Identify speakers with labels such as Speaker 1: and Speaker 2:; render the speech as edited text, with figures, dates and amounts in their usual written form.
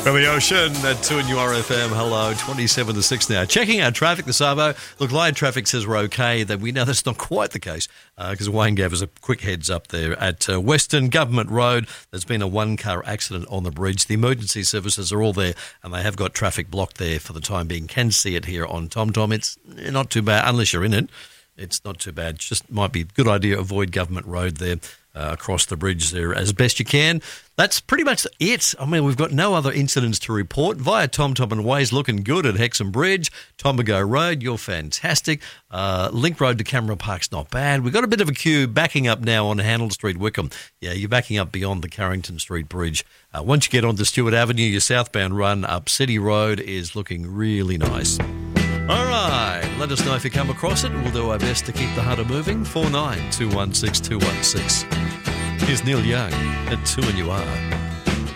Speaker 1: From the ocean at 2 and URFM, hello, 27 to 6 now. Checking our traffic this Arvo. Look, line traffic says we're okay. That we know that's not quite the case because Wayne gave us a quick heads up there at Western Government Road. There's been a one-car accident on the bridge. The emergency services are all there and they have got traffic blocked there for the time being. Can see it here on TomTom. It's not too bad unless you're in it. It's not too bad. Just might be a good idea to avoid Government Road there. Across the bridge there as best you can. That's pretty much it. I mean, we've got no other incidents to report. Via TomTom and Waze, looking good at Hexham Bridge. Tombago Road, you're fantastic. Link Road to Camera Park's not bad. We've got a bit of a queue backing up now on Handel Street, Wickham. Yeah, you're backing up beyond the Carrington Street Bridge. Once you get onto Stewart Avenue, your southbound run up City Road is looking really nice. All right, let us know if you come across it. We'll do our best to keep the hutter moving. 49216216. Here's Neil Young at 2 and You Are.